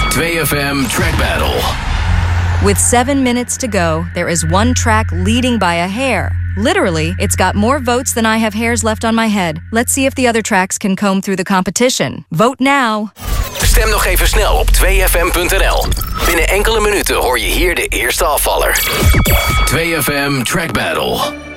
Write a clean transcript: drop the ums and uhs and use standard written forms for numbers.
2FM Track Battle. With 7 minutes to go, there is one track leading by a hair. Literally, it's got more votes than I have hairs left on my head. Let's see if the other tracks can comb through the competition. Vote now. Stem nog even snel op 2FM.nl. Binnen enkele minuten hoor je hier de eerste afvaller. 2FM Track Battle.